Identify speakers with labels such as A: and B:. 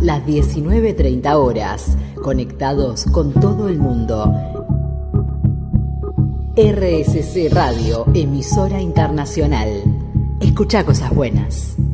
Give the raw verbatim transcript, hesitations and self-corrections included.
A: las diecinueve treinta horas, conectados con todo el mundo. R S C Radio, emisora internacional. Escucha cosas buenas.